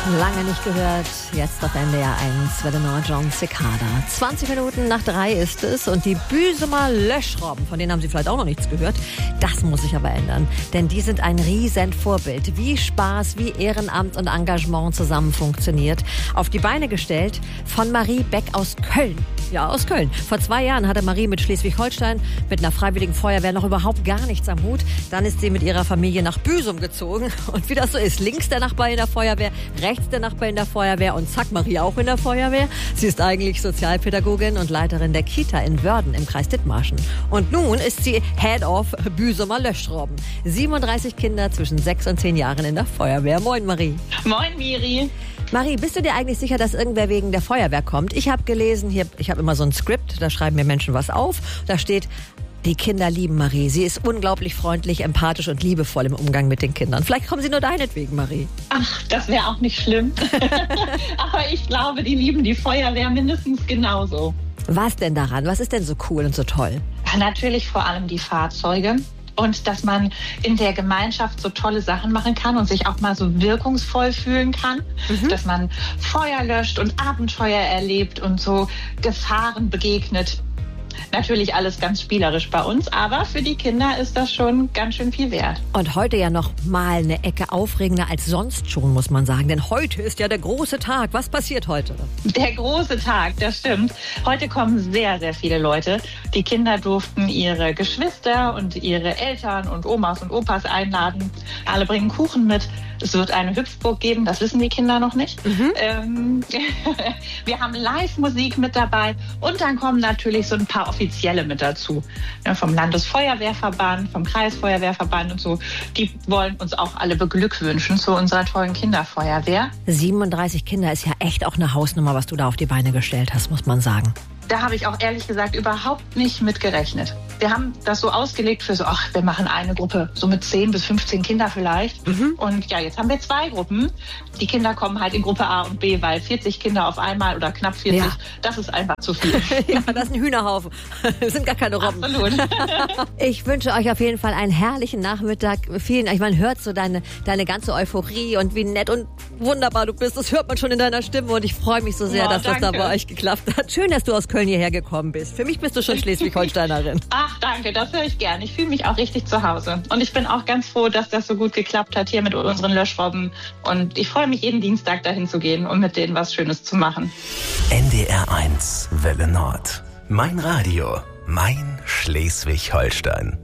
Lange nicht gehört, jetzt auf NDR 1, Welle Nord, John Cicada. 20 Minuten nach 3 ist es und die Büsumer Löschrobben, von denen haben Sie vielleicht auch noch nichts gehört, das muss sich aber ändern. Denn die sind ein Riesenvorbild, wie Spaß, wie Ehrenamt und Engagement zusammen funktioniert. Auf die Beine gestellt von Marie Beck aus Köln. Ja, aus Köln. Vor 2 Jahren hatte Marie mit Schleswig-Holstein, mit einer freiwilligen Feuerwehr noch überhaupt gar nichts am Hut. Dann ist sie mit ihrer Familie nach Büsum gezogen. Und wie das so ist, links der Nachbar in der Feuerwehr, rechts der Nachbar in der Feuerwehr und zack, Marie auch in der Feuerwehr. Sie ist eigentlich Sozialpädagogin und Leiterin der Kita in Wörden im Kreis Dithmarschen. Und nun ist sie Head of Büsumer Löschrobben. 37 Kinder zwischen 6 und 10 Jahren in der Feuerwehr. Moin, Marie. Moin, Miri. Marie, bist du dir eigentlich sicher, dass irgendwer wegen der Feuerwehr kommt? Ich habe gelesen, ich habe immer so ein Skript, da schreiben mir Menschen was auf. Da steht, die Kinder lieben Marie. Sie ist unglaublich freundlich, empathisch und liebevoll im Umgang mit den Kindern. Vielleicht kommen sie nur deinetwegen, Marie. Ach, das wäre auch nicht schlimm. Aber ich glaube, die lieben die Feuerwehr mindestens genauso. Was denn daran? Was ist denn so cool und so toll? Ja, natürlich vor allem die Fahrzeuge. Und dass man in der Gemeinschaft so tolle Sachen machen kann und sich auch mal so wirkungsvoll fühlen kann. Dass man Feuer löscht und Abenteuer erlebt und so Gefahren begegnet. Natürlich alles ganz spielerisch bei uns, aber für die Kinder ist das schon ganz schön viel wert. Und heute ja noch mal eine Ecke aufregender als sonst schon, muss man sagen. Denn heute ist ja der große Tag. Was passiert heute? Der große Tag, das stimmt. Heute kommen sehr, sehr viele Leute. Die Kinder durften ihre Geschwister und ihre Eltern und Omas und Opas einladen. Alle bringen Kuchen mit. Es wird eine Hüpfburg geben, das wissen die Kinder noch nicht. Wir haben Live-Musik mit dabei und dann kommen natürlich so ein paar Offizielle mit dazu. Ja, vom Landesfeuerwehrverband, vom Kreisfeuerwehrverband und so. Die wollen uns auch alle beglückwünschen zu unserer tollen Kinderfeuerwehr. 37 Kinder ist ja echt auch eine Hausnummer, was du da auf die Beine gestellt hast, muss man sagen. Da habe ich auch ehrlich gesagt überhaupt nicht mit gerechnet. Wir haben das so ausgelegt für so, wir machen eine Gruppe so mit 10 bis 15 Kinder vielleicht. Und ja, jetzt haben wir 2 Gruppen. Die Kinder kommen halt in Gruppe A und B, weil 40 Kinder auf einmal oder knapp 40, das ist einfach zu viel. Ja, das ist ein Hühnerhaufen. Das sind gar keine Robben. Absolut. Ich wünsche euch auf jeden Fall einen herrlichen Nachmittag. Man hört so deine ganze Euphorie und wie nett und wunderbar du bist. Das hört man schon in deiner Stimme und ich freue mich so sehr, dass das da bei euch geklappt hat. Schön, dass du aus Köln hierher gekommen bist. Für mich bist du schon Schleswig-Holsteinerin. Ach, danke, das höre ich gern. Ich fühle mich auch richtig zu Hause. Und ich bin auch ganz froh, dass das so gut geklappt hat hier mit unseren Löschrobben. Und ich freue mich jeden Dienstag dahin zu gehen und mit denen was Schönes zu machen. NDR 1, Welle Nord. Mein Radio, mein Schleswig-Holstein.